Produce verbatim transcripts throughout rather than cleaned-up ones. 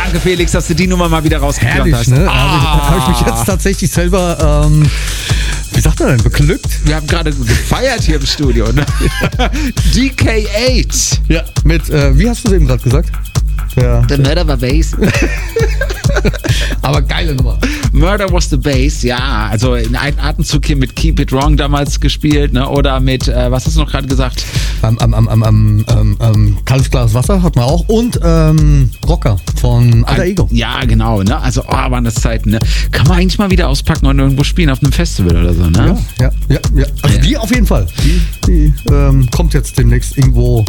Danke, Felix, dass du die Nummer mal wieder rausgebracht hast. Ne? Ah. Habe ich, hab ich mich jetzt tatsächlich selber, ähm, wie sagt man denn, beglückt? Wir haben gerade gefeiert hier im Studio. Ne? D K acht. Ja, mit, äh, wie hast du es eben gerade gesagt? Der, The Murder was Bass. Aber geile Nummer. Murder was the Bass, ja. Also in einem Atemzug hier mit Keep It Wrong damals gespielt, ne? Oder mit, äh, was hast du noch gerade gesagt? Am, am, am, am, am, am, am kaltes Glas Wasser hat man auch. Und ähm, Rocker von Alter Ego. Ja, genau, ne? Also, oh, waren das Zeiten, ne? Kann man eigentlich mal wieder auspacken und irgendwo spielen auf einem Festival oder so, ne? Ja, ja, ja. ja. Also Ja. die auf jeden Fall. Die, die ähm, kommt jetzt demnächst irgendwo.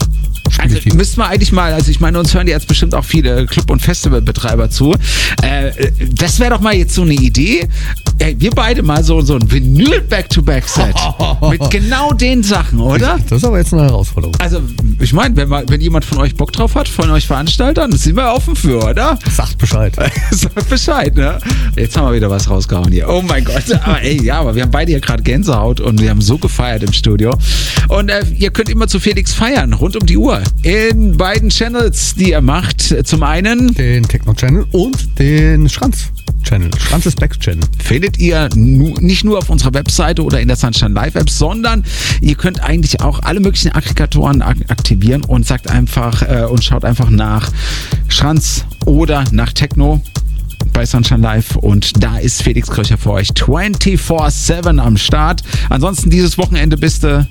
Also müssten wir eigentlich mal, also ich meine, uns hören jetzt bestimmt auch viele Club- und Festivalbetreiber zu. Äh, das wäre doch mal jetzt so eine Idee. Ey, wir beide mal so, so ein Vinyl-Back-to-Back-Set. Mit genau den Sachen, oder? Das ist aber jetzt eine Herausforderung. Also, ich meine, wenn, mal- wenn jemand von euch Bock drauf hat, von euch Veranstaltern, sind wir offen für, oder? Sagt Bescheid. Sagt Bescheid, ne? Jetzt haben wir wieder was rausgehauen hier. Oh mein Gott. Aber ey, ja, aber wir haben beide hier gerade Gänsehaut und wir haben so gefeiert im Studio. Und äh, ihr könnt immer zu Felix feiern, rund um die Uhr. In beiden Channels, die er macht. Zum einen Den Techno-Channel und den Schranz-Channel. Schranz ist Back-Channel. findet ihr nu, nicht nur auf unserer Webseite oder in der Sunshine Live App, sondern ihr könnt eigentlich auch alle möglichen Aggregatoren ak- aktivieren und sagt einfach äh, und schaut einfach nach Schranz oder nach Techno bei Sunshine Live und da ist Felix Kröcher für euch vierundzwanzig sieben am Start. Ansonsten dieses Wochenende bist du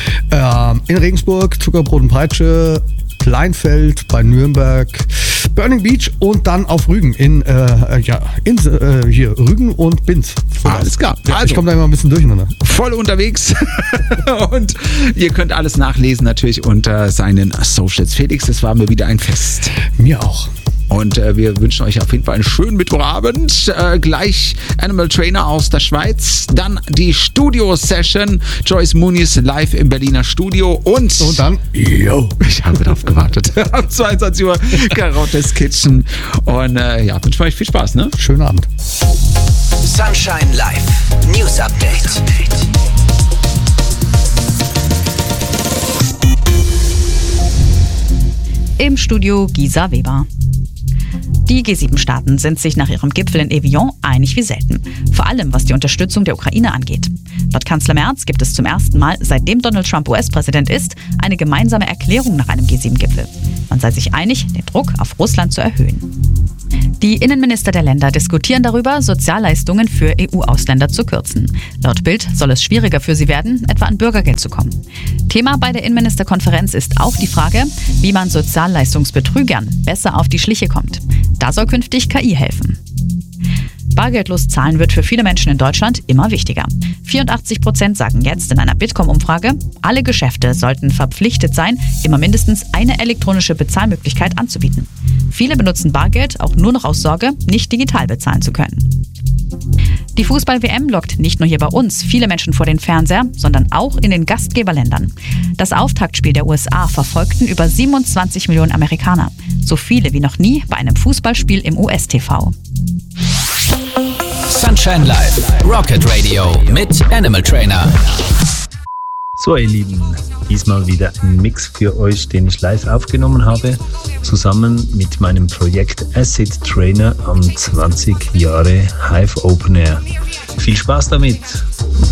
Ähm, in Regensburg, Zuckerbrot und Peitsche, Kleinfeld bei Nürnberg, Burning Beach und dann auf Rügen in, äh, ja, in, äh, hier, Rügen und Binz. Alles klar. Ja, Also. ich komme da immer ein bisschen durcheinander. voll unterwegs und ihr könnt alles nachlesen natürlich unter seinen Socials. Felix, es war mir wieder ein Fest. Mir auch. Und äh, wir wünschen euch auf jeden Fall einen schönen Mittwochabend. Äh, gleich Animal Trainer aus der Schweiz. Dann die Studio-Session. Joyce Muniz live im Berliner Studio. Und, Und dann, yo. ich habe darauf gewartet. Ab zweiundzwanzig Uhr Karottes Kitchen. Und äh, ja, wünschen wir euch viel Spaß, ne? Schönen Abend. Sunshine Live News Update. Im Studio Gisa Weber. Die G sieben Staaten sind sich nach ihrem Gipfel in Evian einig wie selten. Vor allem, was die Unterstützung der Ukraine angeht. Laut Kanzler Merz gibt es zum ersten Mal, seitdem Donald Trump U S-Präsident ist, eine gemeinsame Erklärung nach einem G sieben Gipfel. Man sei sich einig, den Druck auf Russland zu erhöhen. Die Innenminister der Länder diskutieren darüber, Sozialleistungen für E U-Ausländer zu kürzen. Laut Bild soll es schwieriger für sie werden, etwa an Bürgergeld zu kommen. Thema bei der Innenministerkonferenz ist auch die Frage, wie man Sozialleistungsbetrügern besser auf die Schliche kommt. Da soll künftig K I helfen. Bargeldlos zahlen wird für viele Menschen in Deutschland immer wichtiger. vierundachtzig Prozent sagen jetzt in einer Bitkom-Umfrage, alle Geschäfte sollten verpflichtet sein, immer mindestens eine elektronische Bezahlmöglichkeit anzubieten. Viele benutzen Bargeld auch nur noch aus Sorge, nicht digital bezahlen zu können. Die Fußball-W M lockt nicht nur hier bei uns viele Menschen vor den Fernseher, sondern auch in den Gastgeberländern. Das Auftaktspiel der U S A verfolgten über siebenundzwanzig Millionen Amerikaner. So viele wie noch nie bei einem Fußballspiel im U S-T V. Sunshine Live Rocket Radio mit Animal Trainer. So ihr Lieben, diesmal wieder ein Mix für euch, den ich live aufgenommen habe, zusammen mit meinem Projekt Acid Trainer am zwanzig Jahre Hive Open Air. Viel Spaß damit!